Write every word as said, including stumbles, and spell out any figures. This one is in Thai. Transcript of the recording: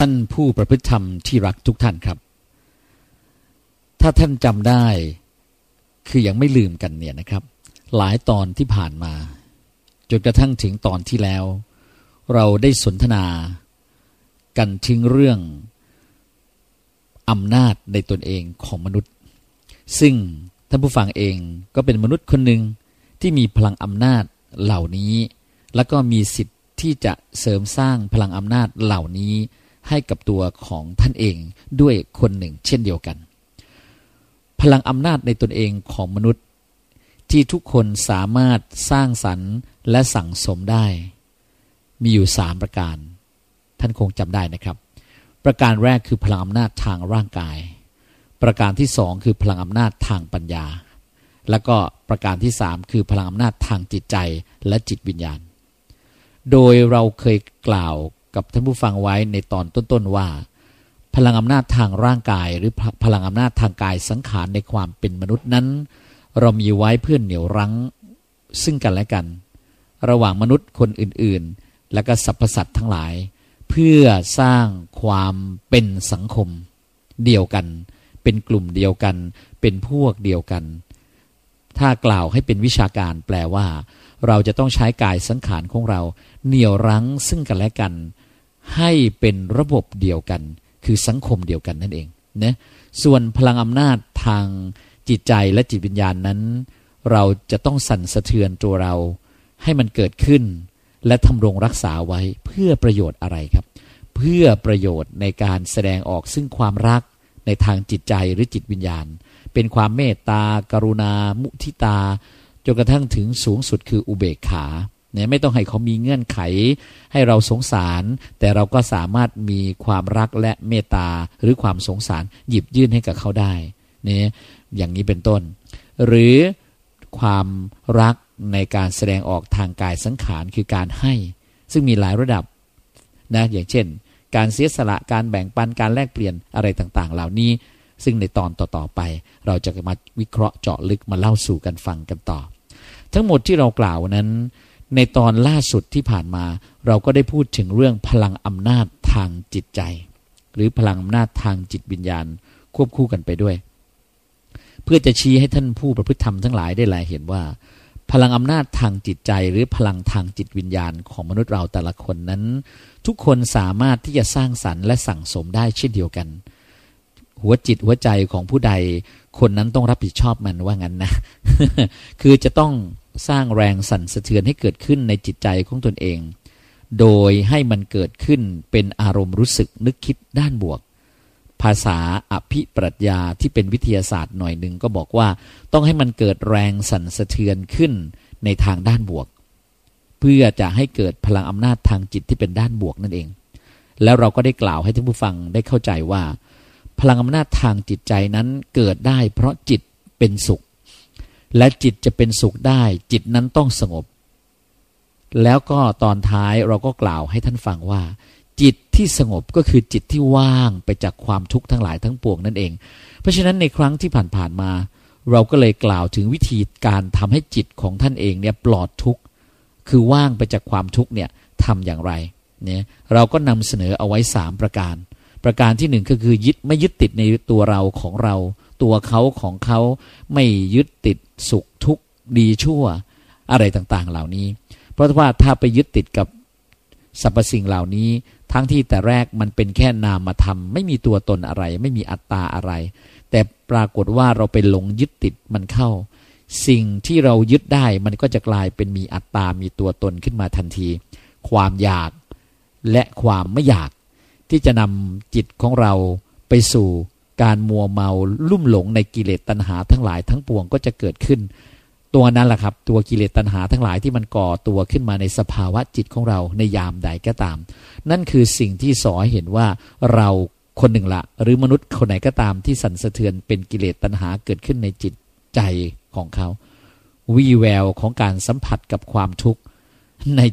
ท่านผู้ประพฤติธรรมที่รักทุกท่านครับถ้าท่านจำได้คือยังไม่ลืมกันเนี่ยนะครับหลายตอนที่ผ่านมาจนกระทั่งถึงตอนที่แล้วเราได้สนทนากันถึงเรื่องอำนาจในตนเองของมนุษย์ซึ่งท่านผู้ฟังเองก็เป็นมนุษย์คนหนึ่งที่มีพลังอำนาจเหล่านี้แล้วก็มีสิทธิ์ที่จะเสริมสร้างพลังอำนาจเหล่านี้ให้กับตัวของท่านเองด้วยคนหนึ่งเช่นเดียวกันพลังอำนาจในตนเองของมนุษย์ที่ทุกคนสามารถสร้างสรรค์และสั่งสมได้มีอยู่สามประการท่านคงจำได้นะครับประการแรกคือพลังอำนาจทางร่างกายประการที่สองคือพลังอำนาจทางปัญญาแล้วก็ประการที่สามคือพลังอำนาจทางจิตใจและจิตวิญญาณโดยเราเคยกล่าวกับท่านผู้ฟังไว้ในตอนต้นๆว่าพลังอำนาจทางร่างกายหรือพลังอำนาจทางกายสังขารในความเป็นมนุษย์นั้นเรามีไว้เพื่อเหนี่ยวรั้งซึ่งกันและกันระหว่างมนุษย์คนอื่นๆและก็สรรพสัตว์ทั้งหลายเพื่อสร้างความเป็นสังคมเดียวกันเป็นกลุ่มเดียวกันเป็นพวกเดียวกันถ้ากล่าวให้เป็นวิชาการแปลว่าเราจะต้องใช้กายสังขารของเราเหนี่ยวรั้งซึ่งกันและกันให้เป็นระบบเดียวกันคือสังคมเดียวกันนั่นเองนะส่วนพลังอำนาจทางจิตใจและจิตวิญญาณนั้นเราจะต้องสั่นสะเทือนตัวเราให้มันเกิดขึ้นและทำรงรักษาไว้เพื่อประโยชน์อะไรครับเพื่อประโยชน์ในการแสดงออกซึ่งความรักในทางจิตใจหรือจิตวิญญาณเป็นความเมตตากรุณามุทิตาจนกระทั่งถึงสูงสุดคืออุเบกขาเนี่ยไม่ต้องให้เขามีเงื่อนไขให้เราสงสารแต่เราก็สามารถมีความรักและเมตตาหรือความสงสารหยิบยื่นให้กับเขาได้เนี่ยอย่างนี้เป็นต้นหรือความรักในการแสดงออกทางกายสังขารคือการให้ซึ่งมีหลายระดับนะอย่างเช่นการเสียสละการแบ่งปันการแลกเปลี่ยนอะไรต่างๆเหล่านี้ซึ่งในตอนต่อๆไปเราจะมาวิเคราะห์เจาะลึกมาเล่าสู่กันฟังกันต่อทั้งหมดที่เรากล่าวนั้นในตอนล่าสุดที่ผ่านมาเราก็ได้พูดถึงเรื่องพลังอำนาจทางจิตใจหรือพลังอำนาจทางจิตวิญญาณควบคู่กันไปด้วยเพื่อจะชี้ให้ท่านผู้ประพฤติธรรมทั้งหลายได้แลเห็นว่าพลังอำนาจทางจิตใจหรือพลังทางจิตวิญญาณของมนุษย์เราแต่ละคนนั้นทุกคนสามารถที่จะสร้างสรรค์และสั่งสมได้เช่นเดียวกันหัวจิตหัวใจของผู้ใดคนนั้นต้องรับผิดชอบมันว่างั้นนะ คือจะต้องสร้างแรงสั่นสะเทือนให้เกิดขึ้นในจิตใจของตนเองโดยให้มันเกิดขึ้นเป็นอารมณ์รู้สึกนึกคิดด้านบวกภาษาอภิปรัชญาที่เป็นวิทยาศาสตร์หน่อยหนึ่งก็บอกว่าต้องให้มันเกิดแรงสั่นสะเทือนขึ้นในทางด้านบวกเพื่อจะให้เกิดพลังอำนาจทางจิตที่เป็นด้านบวกนั่นเองแล้วเราก็ได้กล่าวให้ท่านผู้ฟังได้เข้าใจว่าพลังอำนาจทางจิตใจนั้นเกิดได้เพราะจิตเป็นสุขและจิตจะเป็นสุขได้จิตนั้นต้องสงบแล้วก็ตอนท้ายเราก็กล่าวให้ท่านฟังว่าจิตที่สงบก็คือจิตที่ว่างไปจากความทุกข์ทั้งหลายทั้งปวงนั่นเองเพราะฉะนั้นในครั้งที่ผ่านๆมาเราก็เลยกล่าวถึงวิธีการทำให้จิตของท่านเองเนี่ยปลอดทุกข์คือว่างไปจากความทุกข์เนี่ยทำอย่างไรเนี่ยเราก็นำเสนอเอาไว้สามประการประการที่หนึ่งก็คือยึดไม่ยึดติดในตัวเราของเราตัวเขาของเขาไม่ยึดติดสุขทุกข์ดีชั่วอะไรต่างๆเหล่านี้เพราะว่าถ้าไปยึดติดกับสรรพสิ่งเหล่านี้ทั้งที่แต่แรกมันเป็นแค่นามธรรมไม่มีตัวตนอะไรไม่มีอัตตาอะไรแต่ปรากฏว่าเราไปหลงยึดติดมันเข้าสิ่งที่เรายึดได้มันก็จะกลายเป็นมีอัตตามีตัวตนขึ้นมาทันทีความอยากและความไม่อยากที่จะนำจิตของเราไปสู่การมัวเมาลุ่มหลงในกิเลสตัณหาทั้งหลายทั้งปวงก็จะเกิดขึ้นตัวนั้นแหละครับตัวกิเลสตัณหาทั้งหลายที่มันก่อตัวขึ้นมาในสภาวะจิตของเราในยามใดก็ตามนั่นคือสิ่งที่สอนให้เห็นว่าเราคนหนึ่งละหรือมนุษย์คนไหนก็ตามที่สั่นสะเทือนเป็นกิเลสตัณหาเกิดขึ้นในจิตใจของเขาวี่แววของการสัมผัสกับความทุกข์ใน